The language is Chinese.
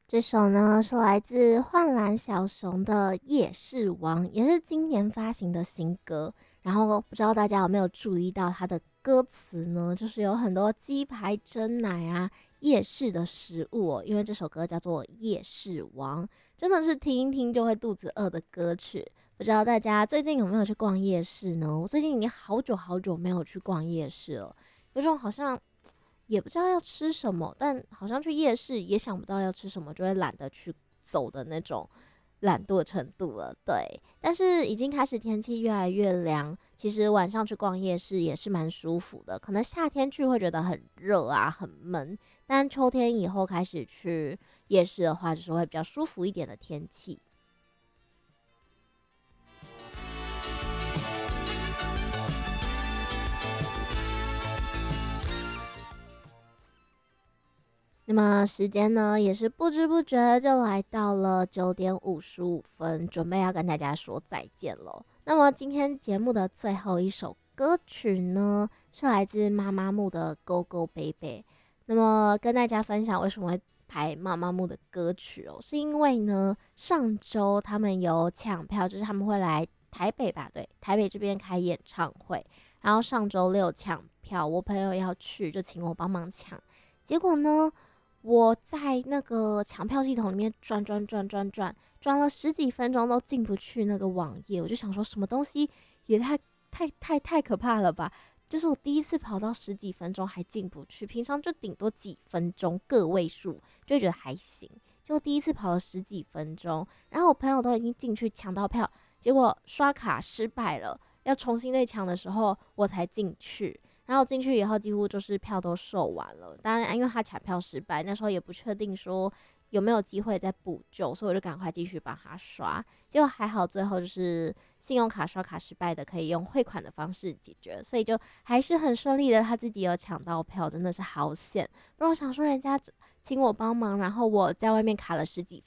这首呢是来自幻蓝小熊的《夜市王》，也是今年发行的新歌。然后不知道大家有没有注意到它的歌词呢？就是有很多鸡排、蒸奶啊、夜市的食物哦。因为这首歌叫做《夜市王》，真的是听一听就会肚子饿的歌曲。不知道大家最近有没有去逛夜市呢？我最近已经好久好久没有去逛夜市了，有种好像也不知道要吃什么，但好像去夜市也想不到要吃什么，就会懒得去走的那种懒惰程度了。对，但是已经开始天气越来越凉，其实晚上去逛夜市也是蛮舒服的。可能夏天去会觉得很热啊，很闷，但秋天以后开始去夜市的话，就是会比较舒服一点的天气。那么时间呢，也是不知不觉就来到了9点55分，准备要跟大家说再见喽。那么今天节目的最后一首歌曲呢，是来自妈妈木的《Go Go Baby》。那么跟大家分享为什么会排妈妈木的歌曲哦，是因为呢，上周他们有抢票，就是他们会来台北吧，对，台北这边开演唱会。然后上周六抢票，我朋友要去，就请我帮忙抢。结果呢，我在那个抢票系统里面转了十几分钟都进不去那个网页，我就想说什么东西也太可怕了吧！就是我第一次跑到十几分钟还进不去，平常就顶多几分钟个位数，就会觉得还行。就第一次跑了十几分钟，然后我朋友都已经进去抢到票，结果刷卡失败了，要重新再抢的时候我才进去。然后进去以后，几乎就是票都售完了。当然，因为他抢票失败，那时候也不确定说有没有机会再补救，所以我就赶快继续帮他刷。结果还好，最后就是信用卡刷卡失败的，可以用汇款的方式解决，所以就还是很顺利的。他自己有抢到票，真的是好险。不然我想说，人家请我帮忙，然后我在外面卡了十几分